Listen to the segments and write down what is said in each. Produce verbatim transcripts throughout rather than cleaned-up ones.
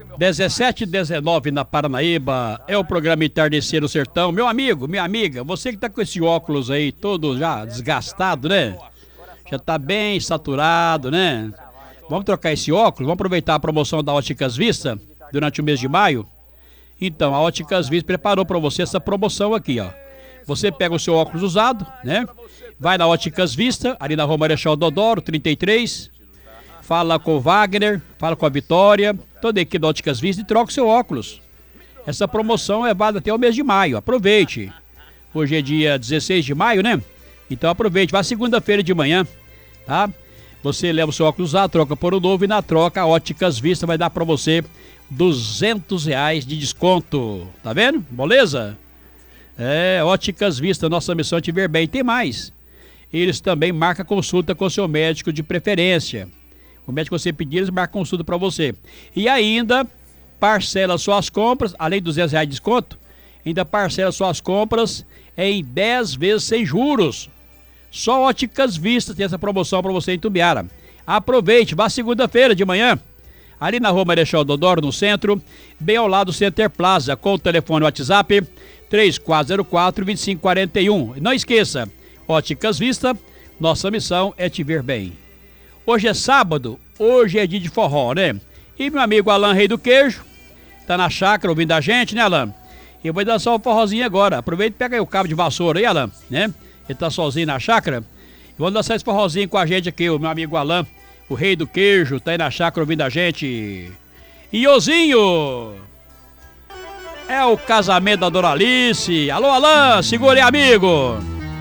dezessete e dezenove na Paranaíba, é o programa Entardecer no Sertão. Meu amigo, minha amiga, você que tá com esse óculos aí todo já desgastado, né? Já tá bem saturado, né? Vamos trocar esse óculos, vamos aproveitar a promoção da Óticas Vista durante o mês de maio. Então, a Óticas Vista preparou para você essa promoção aqui, ó. Você pega o seu óculos usado, né? Vai na Óticas Vista, ali na Rua Marechal Deodoro, trinta e três. Fala com o Wagner, fala com a Vitória, toda a equipe da Óticas Vista e troca o seu óculos. Essa promoção é válida até o mês de maio, aproveite. Hoje é dia dezesseis de maio, né? Então aproveite, vá segunda-feira de manhã, tá? Você leva o seu óculos usado, troca por um novo e na troca a Óticas Vista vai dar para você duzentos reais de desconto, tá vendo? Beleza? É, Óticas Vista, nossa missão é te ver bem. Tem mais, eles também marcam consulta com o seu médico de preferência. O médico que você pedir, eles marcam consulta para você. E ainda parcela suas compras, além de duzentos reais de desconto, ainda parcela suas compras em dez vezes sem juros. Só Óticas Vista tem essa promoção para você em Tumbiara. Aproveite, vá segunda-feira de manhã, ali na Rua Marechal Deodoro, no centro, bem ao lado do Center Plaza, com o telefone WhatsApp três quatro zero quatro, dois cinco quatro um. Não esqueça, Óticas Vista, nossa missão é te ver bem. Hoje é sábado, hoje é dia de forró, né? E meu amigo Alan Rei do Queijo, tá na chácara ouvindo a gente, né, Alan? Eu vou dançar um forrozinho agora. Aproveita e pega aí o cabo de vassoura aí, Alan, né? Ele tá sozinho na chácara. Vamos dançar esse forrozinho com a gente aqui, o meu amigo Alan, o Rei do Queijo, tá aí na chácara ouvindo a gente. Iozinho! É o casamento da Doralice. Alô, Alan, segura aí, amigo!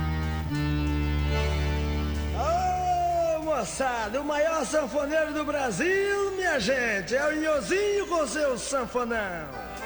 O maior sanfoneiro do Brasil, minha gente, é o Nhozinho com seu sanfonão.